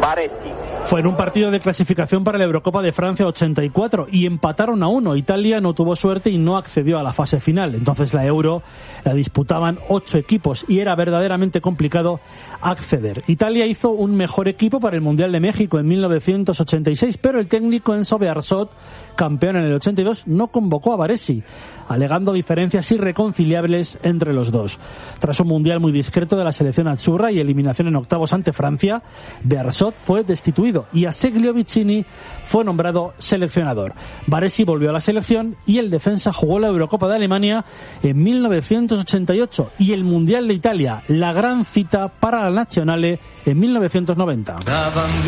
Baretti. Fue en un partido de clasificación para la Eurocopa de Francia 84 y empataron a 1. Italia no tuvo suerte y no accedió a la fase final. Entonces la Euro la disputaban 8 equipos y era verdaderamente complicado acceder. Italia hizo un mejor equipo para el Mundial de México en 1986, pero el técnico Enzo Bearzot, campeón en el 82, no convocó a Baresi, alegando diferencias irreconciliables entre los dos. Tras un mundial muy discreto de la selección azzurra y eliminación en octavos ante Francia, Bearzot fue destituido y Azeglio Vicini fue nombrado seleccionador. Baresi volvió a la selección y el defensa jugó la Eurocopa de Alemania en 1988 y el Mundial de Italia, la gran cita para la Nazionale en 1990.